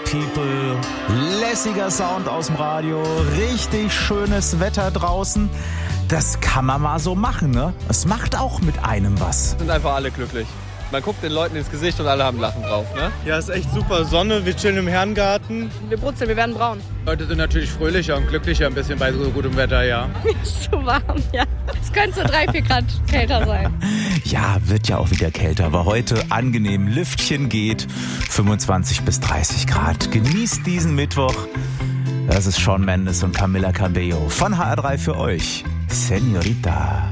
People. Lässiger Sound aus dem Radio. Richtig schönes Wetter draußen. Das kann man mal so machen, ne? Es macht auch mit einem was. Sind einfach alle glücklich. Man guckt den Leuten ins Gesicht und alle haben Lachen drauf, ne? Ja, ist echt super Sonne, wir chillen im Herrengarten. Wir brutzeln, wir werden braun. Leute sind natürlich fröhlicher und glücklicher ein bisschen bei so gutem Wetter, ja. Ist so warm, ja. Es könnte so 3-4 Grad kälter sein. Ja, wird ja auch wieder kälter, aber heute angenehm Lüftchen geht, 25 bis 30 Grad. Genießt diesen Mittwoch. Das ist Shawn Mendes und Camila Cabello von HR3 für euch. Señorita.